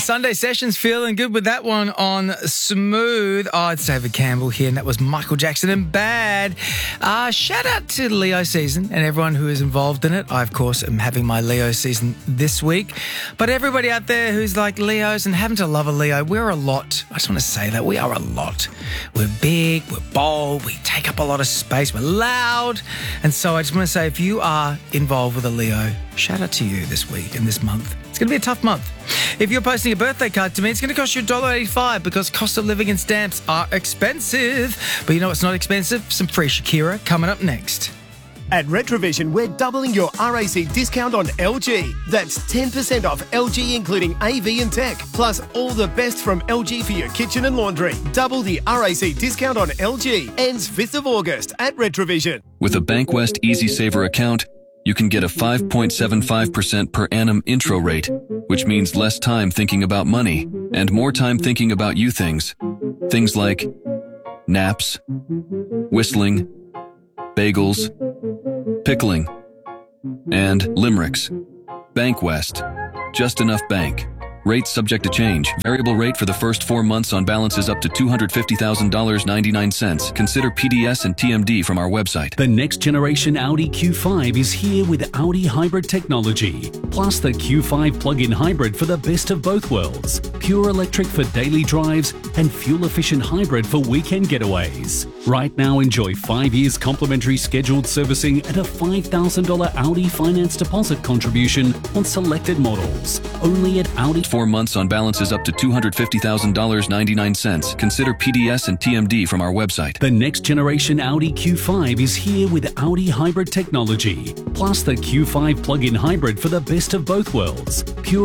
Sunday sessions, feeling good with that one on Smooth. Oh, it's David Campbell here, and that was Michael Jackson and Bad. Shout out to Leo season and everyone who is involved in it. I, of course, am having my Leo season this week. But everybody out there who's like Leos and having to love a Leo, we're a lot. I just want to say that we are a lot. We're big, we're bold, we take up a lot of space, we're loud. And so I just want to say, if you are involved with a Leo, shout out to you this week and this month. It's going to be a tough month. If you're posting a birthday card to me, it's going to cost you $1.85 because cost of living and stamps are expensive. But you know what's not expensive? Some free Shakira coming up next. At Retrovision, we're doubling your RAC discount on LG. That's 10% off LG, including AV and tech, plus all the best from LG for your kitchen and laundry. Double the RAC discount on LG. Ends 5th of August at Retrovision. With a Bankwest Easy Saver account, you can get a 5.75% per annum intro rate, which means less time thinking about money and more time thinking about you things. Things like naps, whistling, bagels, pickling, and limericks. Bankwest. Just enough bank. Rates subject to change. Variable rate for the first 4 months on balances up to $250,000.99. Consider PDS and TMD from our website. The next generation Audi Q5 is here with Audi hybrid technology, plus the Q5 plug-in hybrid for the best of both worlds. Pure electric for daily drives and fuel-efficient hybrid for weekend getaways. Right now, enjoy 5 years complimentary scheduled servicing and a $5,000 Audi finance deposit contribution on selected models. Only at Audi. 4 months on balances up to $250,000.99. Consider PDS and TMD from our website. The next generation Audi Q5 is here with Audi hybrid technology, plus the Q5 plug-in hybrid for the best of both worlds. Pure